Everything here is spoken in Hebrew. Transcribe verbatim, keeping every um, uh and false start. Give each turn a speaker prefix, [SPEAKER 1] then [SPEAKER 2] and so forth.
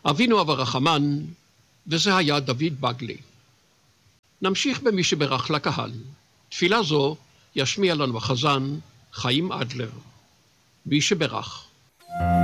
[SPEAKER 1] אבינו אב הרחמן, וזה היה דוד בגלי. נמשיך במי שברך לקהל. תפילה זו ישמיע לנו החזן חיים אדלר. מי שברך.